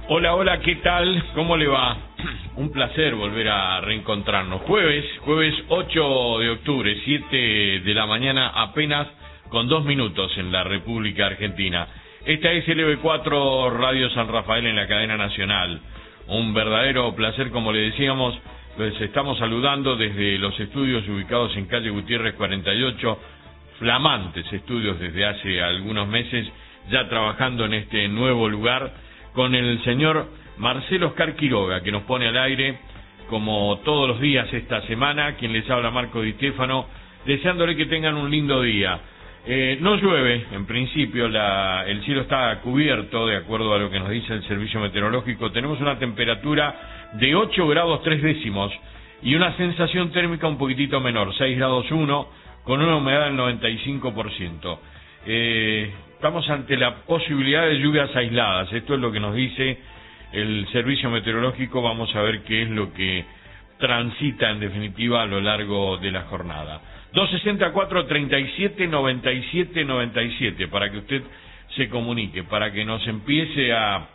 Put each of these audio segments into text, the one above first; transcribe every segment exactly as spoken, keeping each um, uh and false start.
Hola, hola, ¿qué tal? ¿Cómo le va? Un placer volver a reencontrarnos. Jueves, jueves ocho de octubre, siete de la mañana, apenas con dos minutos en la República Argentina. Esta es L B cuatro Radio San Rafael en la cadena nacional. Un verdadero placer, como le decíamos, les estamos saludando desde los estudios ubicados en calle Gutiérrez cuarenta y ocho, flamantes estudios desde hace algunos meses, ya trabajando en este nuevo lugar, con el señor Marcelo Oscar Quiroga, que nos pone al aire como todos los días esta semana. Quien les habla, Marco Di Stefano, deseándole que tengan un lindo día. Eh, no llueve, en principio, la, el cielo está cubierto, de acuerdo a lo que nos dice el servicio meteorológico. Tenemos una temperatura de ocho grados tres décimos y una sensación térmica un poquitito menor, seis grados uno, con una humedad del noventa y cinco por ciento. Eh, estamos ante la posibilidad de lluvias aisladas. Esto es lo que nos dice el servicio meteorológico. Vamos a ver qué es lo que transita en definitiva a lo largo de la jornada. dos sesenta y cuatro, treinta y siete, noventa y siete, noventa y siete, para que usted se comunique, para que nos empiece a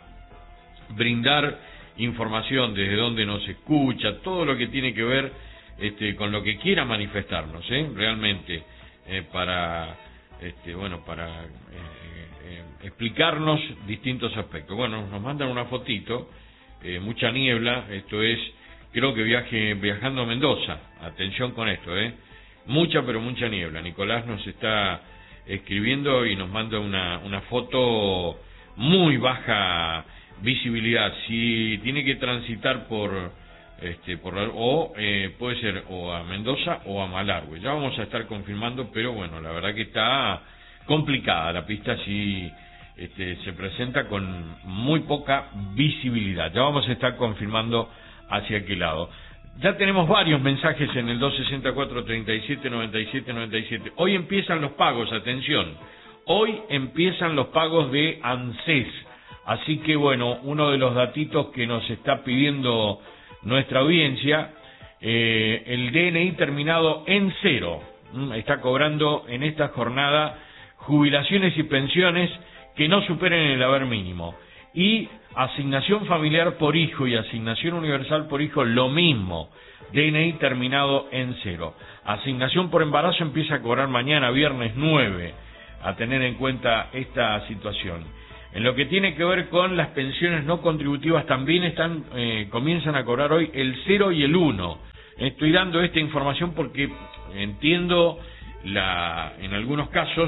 brindar información desde donde nos escucha, todo lo que tiene que ver este, con lo que quiera manifestarnos, ¿eh? realmente, eh, para, este, bueno, para eh, eh, explicarnos distintos aspectos. Bueno, nos mandan una fotito, eh, mucha niebla, esto es, creo que viaje viajando a Mendoza, atención con esto, ¿eh? Mucha, pero mucha niebla. Nicolás nos está escribiendo y nos manda una, una foto muy baja visibilidad. Si tiene que transitar por, este, por o eh, puede ser o a Mendoza o a Malargüe. Ya vamos a estar confirmando, pero bueno, la verdad que está complicada la pista, si este, se presenta con muy poca visibilidad. Ya vamos a estar confirmando hacia qué lado. Ya tenemos varios mensajes en el dos sesenta y cuatro, treinta y siete, noventa y siete, noventa y siete. Hoy empiezan los pagos, atención. Hoy empiezan los pagos de ANSES. Así que bueno, uno de los datitos que nos está pidiendo nuestra audiencia, eh, el D N I terminado en cero, está cobrando en esta jornada jubilaciones y pensiones que no superen el haber mínimo. Y asignación familiar por hijo y asignación universal por hijo, lo mismo, D N I terminado en cero. Asignación por embarazo empieza a cobrar mañana, viernes nueve, a tener en cuenta esta situación. En lo que tiene que ver con las pensiones no contributivas, también están eh, comienzan a cobrar hoy el cero y el uno. Estoy dando esta información porque entiendo la, en algunos casos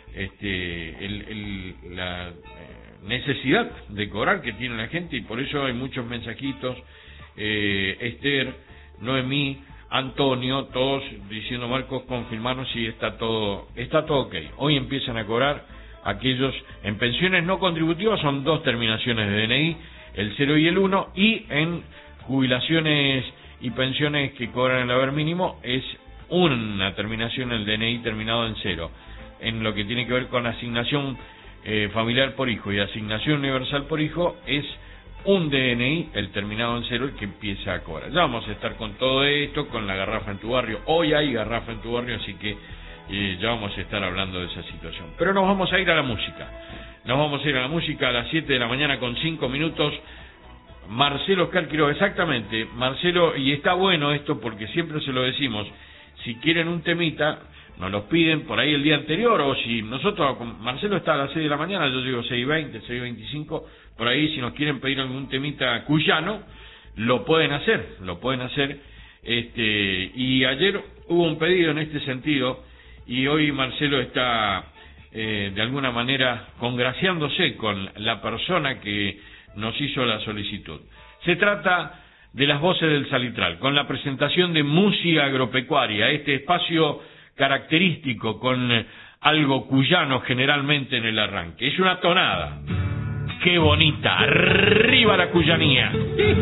este, el, el, la eh, necesidad de cobrar que tiene la gente, y por eso hay muchos mensajitos, eh, Esther, Noemí, Antonio, todos diciendo, Marcos, confirmarnos si está todo, está todo ok. Hoy empiezan a cobrar aquellos en pensiones no contributivas, son dos terminaciones de D N I, el cero y el uno, y en jubilaciones y pensiones que cobran el haber mínimo es una terminación, el D N I terminado en cero. En lo que tiene que ver con asignación eh, familiar por hijo y asignación universal por hijo, es un D N I, el terminado en cero, el que empieza a cobrar. Ya vamos a estar con todo esto, con la garrafa en tu barrio. Hoy hay garrafa en tu barrio, así que eh, ya vamos a estar hablando de esa situación. Pero nos vamos a ir a la música. Nos vamos a ir a la música a las siete de la mañana con cinco minutos. Marcelo Oscar Quiroga, exactamente, Marcelo, y está bueno esto porque siempre se lo decimos, si quieren un temita, nos los piden por ahí el día anterior, o si nosotros, Marcelo está a las seis de la mañana, yo digo seis y veinte, seis y veinticinco, por ahí si nos quieren pedir algún temita cuyano, lo pueden hacer, lo pueden hacer, este, y ayer hubo un pedido en este sentido, y hoy Marcelo está eh, de alguna manera congraciándose con la persona que nos hizo la solicitud. Se trata de las voces del Salitral, con la presentación de música agropecuaria, este espacio característico con eh, algo cuyano generalmente en el arranque. Es una tonada. ¡Qué bonita! ¡Arriba la cuyanía!